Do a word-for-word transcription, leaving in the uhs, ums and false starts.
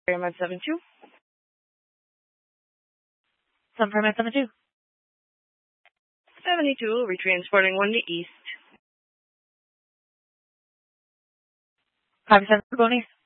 Pyramid seven two. Sun Pyramid seven two. seventy-two, retransporting one to east. five seven, Bonnie.